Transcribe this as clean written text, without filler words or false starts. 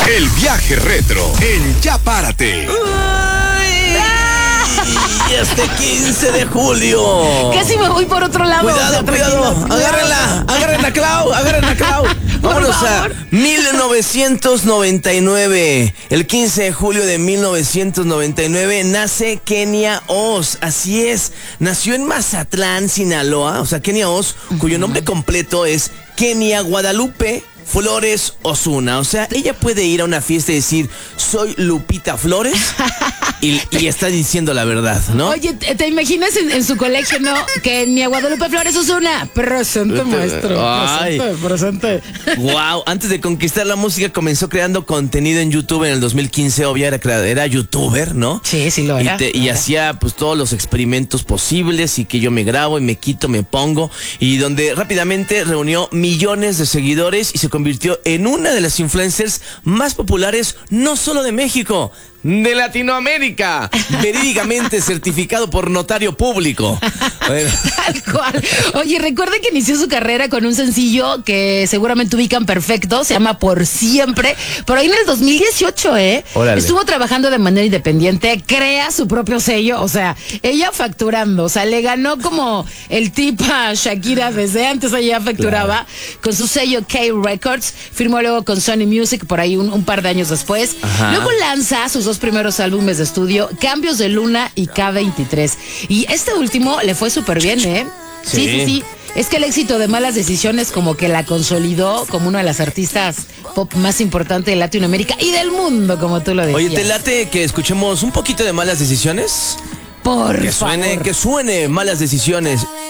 El viaje retro en Ya Párate. Y este 15 de julio. Casi me voy por otro lado. Cuidado. Agarren a Clau. Vámonos a 1999. El 15 de julio de 1999 nace Kenia Oz. Así es. Nació en Mazatlán, Sinaloa. O sea, Kenia Oz, cuyo nombre completo es Kenia Guadalupe Flores Osuna. O sea, ella puede ir a una fiesta y decir, soy Lupita Flores, y está diciendo la verdad, ¿no? Oye, ¿te imaginas en su colegio, no? Que ni a Guadalupe Flores Osuna. Presente, maestro. Presente. Wow, antes de conquistar la música comenzó creando contenido en YouTube en el 2015. Obvio, era youtuber, ¿no? Sí, lo era. Y hacía pues todos los experimentos posibles, y que yo me grabo y me quito, me pongo, y donde rápidamente reunió millones de seguidores y se convirtió en una de las influencers más populares, no solo de México, de Latinoamérica, verídicamente certificado por notario público. Bueno. Tal cual. Oye, recuerden que inició su carrera con un sencillo que seguramente ubican perfecto, se llama Por Siempre, por ahí en el 2018, Órale. Estuvo trabajando de manera independiente, crea su propio sello, o sea, ella facturando, o sea, le ganó como el tip a Shakira desde antes, ella facturaba con su sello K Records, firmó luego con Sony Music por ahí un par de años después. Ajá. Luego lanza sus dos primeros álbumes de estudio, Cambios de Luna y K23. Y este último le fue súper bien, Sí. Es que el éxito de Malas Decisiones como que la consolidó como una de las artistas pop más importantes de Latinoamérica y del mundo, como tú lo decías. Oye, ¿te late que escuchemos un poquito de Malas Decisiones? Por favor. Que suene Malas Decisiones.